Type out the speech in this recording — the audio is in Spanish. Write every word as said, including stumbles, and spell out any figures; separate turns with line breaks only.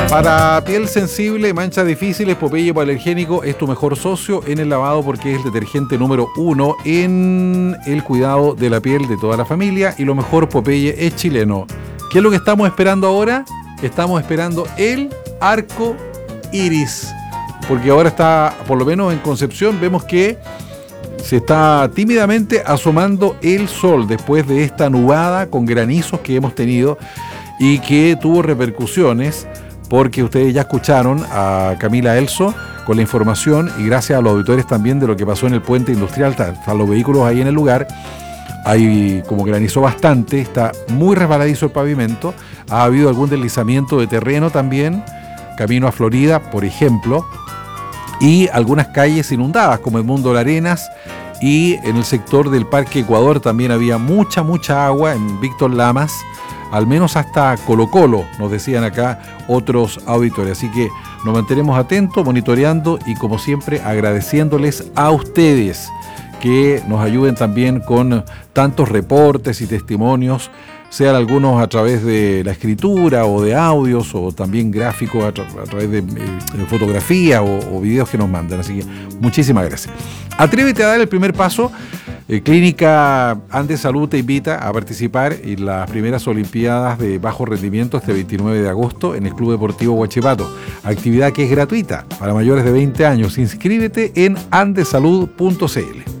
Para piel sensible, manchas difíciles, Popeye hipoalergénico es tu mejor socio en el lavado porque es el detergente número uno en el cuidado de la piel de toda la familia. Y lo mejor, Popeye es chileno. ¿Qué es lo que estamos esperando ahora? Estamos esperando el arco iris, porque ahora está, por lo menos en Concepción, vemos que se está tímidamente asomando el sol después de esta nubada con granizos que hemos tenido y que tuvo repercusiones, porque ustedes ya escucharon a Camila Elso con la información, y gracias a los auditores también, de lo que pasó en el puente industrial. Están los vehículos ahí en el lugar, hay como granizó bastante, está muy resbaladizo el pavimento, ha habido algún deslizamiento de terreno también, camino a Florida, por ejemplo, y algunas calles inundadas, como Edmundo Larenas, y en el sector del Parque Ecuador también había mucha, mucha agua, en Víctor Lamas, al menos hasta Colo Colo, nos decían acá otros auditores. Así que nos mantenemos atentos, monitoreando y, como siempre, agradeciéndoles a ustedes que nos ayuden también con tantos reportes y testimonios, sean algunos a través de la escritura o de audios, o también gráficos a, tra a través de, eh, de fotografía o, o videos que nos mandan. Así que muchísimas gracias. Atrévete a dar el primer paso. Eh, Clínica Andes Salud te invita a participar en las primeras Olimpiadas de Bajo Rendimiento este veintinueve de agosto en el Club Deportivo Huachipato. Actividad que es gratuita para mayores de veinte años. Inscríbete en andesalud punto c l.